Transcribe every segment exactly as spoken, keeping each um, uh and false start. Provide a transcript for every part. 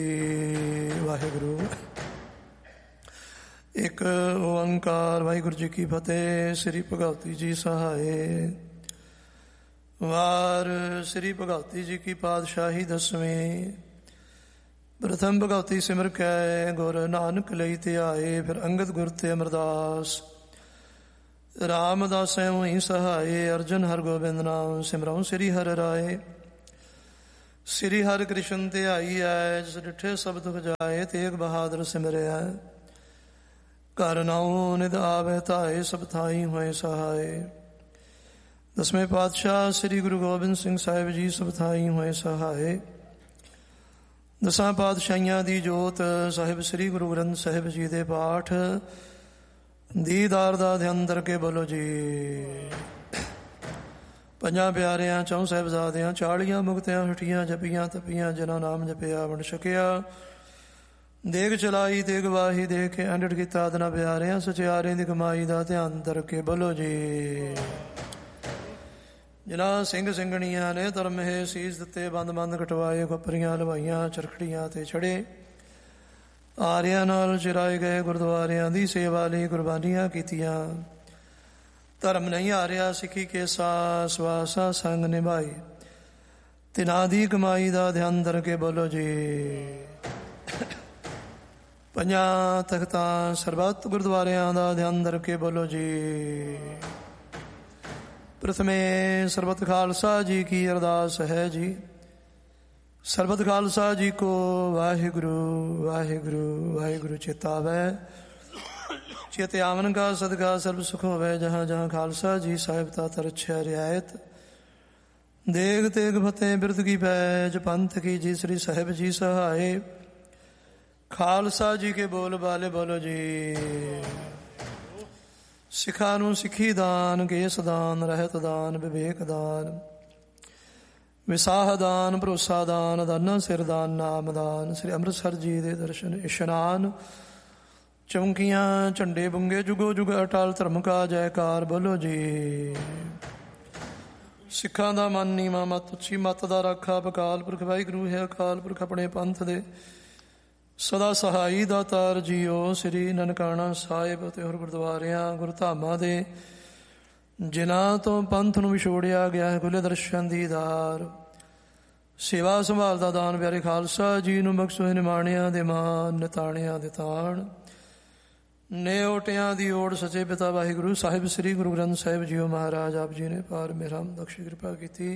ਵਾਹਿਗੁਰੂ। ਇੱਕ ਓੰਕਾਰ। ਵਾਹਿਗੁਰੂ ਜੀ ਕੀ ਫਤਿਹ। ਸ੍ਰੀ ਭਗਵਤੀ ਜੀ ਸਹਾਏ। ਵਾਰ ਸ੍ਰੀ ਭਗਵਤੀ ਜੀ ਕੀ ਪਾਤਸ਼ਾਹੀ ਦਸਵੀਂ। ਪ੍ਰਥਮ ਭਗਵਤੀ ਸਿਮਰ ਕੈ ਗੁਰ ਨਾਨਕ ਲਈ ਧਿਆਏ। ਫਿਰ ਅੰਗਦ ਗੁਰ ਤੇ ਅਮਰਦਾਸ ਰਾਮਦਾਸ ਉਹੀ ਸਹਾਏ। ਅਰਜਨ ਹਰ ਗੋਬਿੰਦ ਨਾਮ ਸਿਮਰਉ ਸ੍ਰੀ ਹਰਿ ਰਾਏ। ਸ੍ਰੀ ਹਰਿ ਕ੍ਰਿਸ਼ਨ ਧਿਆਈ ਐ। ਜਿਸ ਡਿਠੇ ਸਭ ਦੁਖ ਜਾਏ। ਤੇਗ ਬਹਾਦਰ ਸਿਮਰਿਆ ਘਰ ਨਾਉ ਨਿਧ ਆਵੇ ਧਾਏ। ਸਭ ਥਾਈ ਹੋਏ ਸਹਾਏ। ਦਸਵੇਂ ਪਾਤਸ਼ਾਹ ਸ੍ਰੀ ਗੁਰੂ ਗੋਬਿੰਦ ਸਿੰਘ ਸਾਹਿਬ ਜੀ ਸਭ ਥਾਈ ਹੋਏ ਸਹਾਏ। ਦਸਾਂ ਪਾਤਸ਼ਾਹੀਆਂ ਦੀ ਜੋਤ ਸਾਹਿਬ ਸ੍ਰੀ ਗੁਰੂ ਗ੍ਰੰਥ ਸਾਹਿਬ ਜੀ ਦੇ ਪਾਠ ਦੀਦਾਰ ਦਾ ਧਿਆਨ ਕਰਕੇ ਬੋਲੋ ਜੀ। ਪੰਜਾਂ ਪਿਆਰਿਆਂ ਚੌਂ ਸਾਹਿਬਜ਼ਾਦਿਆਂ ਚਾਲੀਆਂ ਮੁਕਤਿਆਂ ਹਠੀਆਂ ਜਪੀਆਂ ਤਪੀਆਂ ਜਿਨ੍ਹਾਂ ਨਾਮ ਜਪਿਆ ਵੰਡ ਛਕਿਆ। ਦੇਗ ਚਲਾਈ ਤੇ ਗਵਾਹੀ ਦੇ ਕੇ ਅੰਡੜ ਕੀਤਾ ਦਨਾ ਪਿਆਰਿਆਂ ਸਚਿਆਰੇ ਦੀ ਕਮਾਈ ਦਾ ਧਿਆਨ ਕਰਕੇ ਬੋਲੋ ਜੀ। ਜਿਨ੍ਹਾਂ ਸਿੰਘ ਸਿੰਘਣੀਆਂ ਨੇ ਧਰਮ ਹੈ ਸੀਸ ਦਿੱਤੇ ਬੰਦ ਬੰਦ ਕਟਵਾਏ। ਖੋਪਰੀਆਂ ਲਵਾਈਆਂ ਚਰਖੜੀਆਂ ਤੇ ਛੜੇ ਆਰਿਆਂ ਨਾਲ ਚਿਰਾਏ ਗਏ। ਗੁਰਦੁਆਰਿਆਂ ਦੀ ਸੇਵਾ ਲਈ ਕੁਰਬਾਨੀਆਂ ਕੀਤੀਆਂ। ਧਰਮ ਨਹੀਂ ਹਾਰਿਆ ਸਿੱਖੀ ਕੇ ਸਾ ਸਵਾਸਾ ਸੰਗ ਨਿਭਾਈ। ਤਿਨਾਂ ਦੀ ਕਮਾਈ ਦਾ ਧਿਆਨ ਕਰਕੇ ਬੋਲੋ ਜੀ। ਪੰਜਾਂ ਤਖਤਾਂ ਸਰਬੱਤ ਗੁਰਦੁਆਰਿਆਂ ਦਾ ਧਿਆਨ ਕਰਕੇ ਬੋਲੋ ਜੀ। ਪ੍ਰਥਮੇ ਸਰਬੱਤ ਖਾਲਸਾ ਜੀ ਕੀ ਅਰਦਾਸ ਹੈ ਜੀ। ਸਰਬੱਤ ਖਾਲਸਾ ਜੀ ਕੋ ਵਾਹਿਗੁਰੂ ਵਾਹਿਗੁਰੂ ਵਾਹਿਗੁਰੂ ਚੇਤਾਵੈ। ਚੇਤੇ ਆਵਨ ਕਾ ਸਦਕਾ ਸਰਬ ਸੁਖ ਹੋਵੇ। ਜਹਾਂ ਜਹਾਂ ਖਾਲਸਾ ਜੀ ਸਾਹਿਬ ਤਾ ਤਰਛਿਆ ਰਿਆਇਤ। ਦੇਗ ਤੇਗ ਫਤਿਹ ਬਿਰਦ ਕੀ ਪੈਜ ਪੰਥ ਕੀ ਜੀ ਸ੍ਰੀ ਸਾਹਿਬ ਜੀ ਸਹਾਏ। ਖਾਲਸਾ ਜੀ ਕੇ ਬੋਲ ਬਾਲੇ ਬੋਲੋ ਜੀ। ਸਿੱਖਾਂ ਨੂੰ ਸਿੱਖੀ ਦਾਨ ਕੇਸ ਦਾਨ ਰਹਿਤ ਦਾਨ ਵਿਵੇਕ ਦਾਨ ਵਿਸਾਹ ਦਾਨ ਭਰੋਸਾ ਦਾਨ ਦਾਨਾ ਸਿਰ ਦਾਨ ਨਾਮ ਦਾਨ। ਸ੍ਰੀ ਅੰਮ੍ਰਿਤਸਰ ਜੀ ਦੇ ਦਰਸ਼ਨ ਇਸ਼ਨਾਨ ਚੌਂਕੀਆਂ ਝੰਡੇ ਬੁੰਗੇ ਜੁਗੋ ਜੁਗ ਅਟਲ ਧਰਮ ਕਾ ਜੈਕਾਰ ਬੋਲੋ ਜੀ। ਸਿੱਖਾਂ ਦਾ ਮਨ ਨੀਵਾਂ ਮਤ ਉੱਚੀ ਮਤ ਦਾ ਰਾਖਾ ਅਕਾਲ ਪੁਰਖ ਵਾਹਿਗੁਰੂ ਹੈ। ਅਕਾਲ ਪੁਰਖ ਆਪਣੇ ਪੰਥ ਦੇ ਸਦਾ ਸਹਾਈ ਦਾਤਾਰ ਜੀਓ। ਸ੍ਰੀ ਨਨਕਾਣਾ ਸਾਹਿਬ ਅਤੇ ਹੋਰ ਗੁਰਦੁਆਰਿਆਂ ਗੁਰਧਾਮਾਂ ਦੇ ਜਿਨ੍ਹਾਂ ਤੋਂ ਪੰਥ ਨੂੰ ਵਿਛੋੜਿਆ ਗਿਆ ਹੈ ਖੁੱਲੇ ਦਰਸ਼ਨ ਦੀਦਾਰ ਸੇਵਾ ਸੰਭਾਲ ਦਾ ਦਾਨ ਪਿਆਰੇ ਖਾਲਸਾ ਜੀ ਨੂੰ ਬਖਸ਼ੋ। ਨਿਮਾਣਿਆਂ ਦੇ ਮਾਨ ਨਿਤਾਣਿਆਂ ਦੇ ਤਾਣ ਨੇ ਓਟਿਆਂ ਦੀ ਓੜ ਸੱਚੇ ਪਿਤਾ ਵਾਹਿਗੁਰੂ ਸਾਹਿਬ ਸ੍ਰੀ ਗੁਰੂ ਗ੍ਰੰਥ ਸਾਹਿਬ ਜੀਓ ਮਹਾਰਾਜ ਆਪ ਜੀ ਨੇ ਪਾਰ ਮੇਰਾ ਬਖਸ਼ ਕਿਰਪਾ ਕੀਤੀ।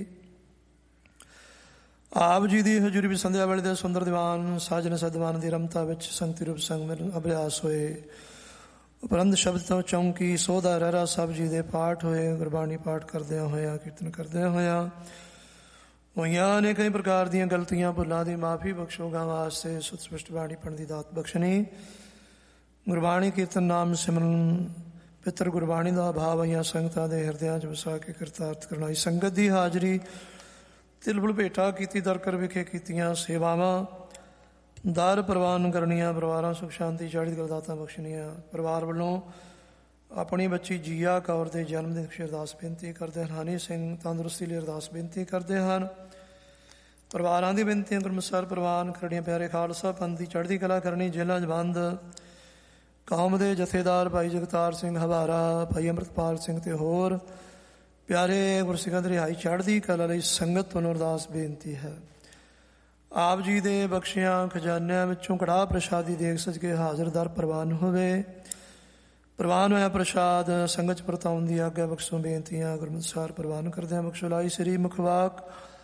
ਆਪ ਜੀ ਦੀ ਹਜ਼ੂਰੀ ਵਿੱਚ ਸੰਧਿਆ ਵੇਲੇ ਦੇ ਸੁੰਦਰ ਦੀਵਾਨ ਸਾਜਨ ਸਦਵਾਨ ਦੀ ਰਮਤਾ ਵਿੱਚ ਸੰਗਤੀ ਰੂਪ ਸੰਗ ਮਿਲਣ ਅਭਿਆਸ ਹੋਏ। ਉਪਰੰਤ ਸ਼ਬਦ ਤੋਂ ਚੌਂਕੀ ਸੋਧਾ ਰਹਿਰਾ ਸਾਹਿਬ ਜੀ ਦੇ ਪਾਠ ਹੋਏ। ਗੁਰਬਾਣੀ ਪਾਠ ਕਰਦਿਆਂ ਹੋਇਆ ਕੀਰਤਨ ਕਰਦਿਆਂ ਹੋਇਆ ਹੋਈਆਂ ਨੇ ਕਈ ਪ੍ਰਕਾਰ ਦੀਆਂ ਗਲਤੀਆਂ ਭੁੱਲਾਂ ਦੀ ਮਾਫੀ ਬਖਸ਼ੋਗਾ ਵਾਸਤੇ ਸੁਤ ਸਪਸ਼ਟ ਬਾਣੀ ਪੜ੍ਹਨ ਦੀ ਦਾਤ ਬਖਸ਼ਣੀ। ਗੁਰਬਾਣੀ ਕੀਰਤਨ ਨਾਮ ਸਿਮਰਨ ਪਿੱਤਰ ਗੁਰਬਾਣੀ ਦਾ ਭਾਵ ਆਈਆਂ ਸੰਗਤਾਂ ਦੇ ਹਿਰਦਿਆਂ 'ਚ ਵਸਾ ਕੇ ਕਿਰਤਾਰਥ ਕਰਨਾ। ਸੰਗਤ ਦੀ ਹਾਜ਼ਰੀ ਤਿਲਫੁਲ ਭੇਟਾ ਕੀਤੀ ਦਰ ਕਰ ਵਿਖੇ ਕੀਤੀਆਂ ਸੇਵਾਵਾਂ ਦਰ ਪ੍ਰਵਾਨ ਕਰਨੀਆਂ। ਪਰਿਵਾਰਾਂ ਸੁਖ ਸ਼ਾਂਤੀ ਚੜ੍ਹਦੀ ਕਲਾ ਦਾਤਾਂ ਬਖਸ਼ਣੀਆਂ। ਪਰਿਵਾਰ ਵੱਲੋਂ ਆਪਣੀ ਬੱਚੀ ਜੀਆ ਕੌਰ ਦੇ ਜਨਮ ਦਿਨ ਦੀ ਅਰਦਾਸ ਬੇਨਤੀ ਕਰਦੇ ਹਨ। ਹਨੀ ਸਿੰਘ ਤੰਦਰੁਸਤੀ ਲਈ ਅਰਦਾਸ ਬੇਨਤੀ ਕਰਦੇ ਹਨ। ਪਰਿਵਾਰਾਂ ਦੀ ਬੇਨਤੀਆਂ ਗੁਰਮੁਖਸਰ ਪ੍ਰਵਾਨ ਕਰਨੀਆਂ। ਪਿਆਰੇ ਖਾਲਸਾ ਪੰਥ ਦੀ ਚੜ੍ਹਦੀ ਕਲਾ ਕਰਨੀ। ਜੇਲ੍ਹਾਂ 'ਚ ਬੰਦ ਕੌਮ ਦੇ ਜਥੇਦਾਰ ਭਾਈ ਜਗਤਾਰ ਸਿੰਘ ਹਵਾਰਾ ਭਾਈ ਅੰਮ੍ਰਿਤਪਾਲ ਸਿੰਘ ਤੇ ਹੋਰ ਪਿਆਰੇ ਗੁਰਸਿੱਖਾਂ ਦੀ ਰਿਹਾਈ ਚੜ੍ਹਦੀ ਕਲਾ ਲਈ ਸੰਗਤ ਵੱਲੋਂ ਅਰਦਾਸ ਬੇਨਤੀ ਹੈ। ਆਪ ਜੀ ਦੇ ਬਖਸ਼ਿਆਂ ਖਜ਼ਾਨਿਆਂ ਵਿੱਚੋਂ ਕੜਾਹ ਪ੍ਰਸ਼ਾਦੀ ਦੇਖ ਸੱਜ ਕੇ ਹਾਜ਼ਰ ਦਰ ਪ੍ਰਵਾਨ ਹੋਵੇ। ਪ੍ਰਵਾਨ ਹੋਇਆ ਪ੍ਰਸ਼ਾਦ ਸੰਗਤ 'ਚ ਵਰਤਾਉਣ ਦੀ ਆਗਿਆ ਬਖਸ਼ੋ। ਬੇਨਤੀਆਂ ਗੁਰਮੁਖਸਾਰ ਪ੍ਰਵਾਨ ਕਰਦਿਆਂ ਬਖਸ਼ੋ। ਲਾਈ ਸ੍ਰੀ ਮੁਖਵਾਕ